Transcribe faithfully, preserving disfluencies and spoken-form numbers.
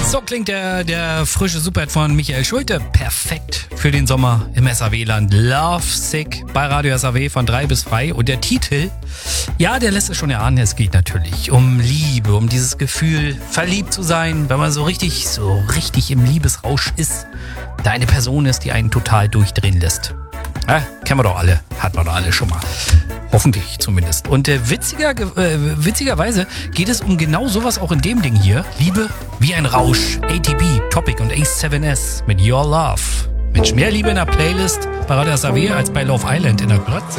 So klingt der, der frische Superhit von Michael Schulte. Perfekt für den Sommer im S A W-Land. Love Sick bei Radio S A W von drei bis frei. Und der Titel, ja, der lässt es schon erahnen. Es geht natürlich um Liebe, um dieses Gefühl, verliebt zu sein, wenn man so richtig, so richtig im Liebesrausch ist. Da eine Person ist, die einen total durchdrehen lässt. Ja, kennen wir doch alle. Hat man doch alle schon mal. Hoffentlich zumindest. Und äh, witziger, äh, witzigerweise geht es um genau sowas auch in dem Ding hier. Liebe wie ein Rausch. A T B, Topic und Ace seven S mit Your Love. Mensch, mehr Liebe in der Playlist bei Radio S A W als bei Love Island in der Glotze.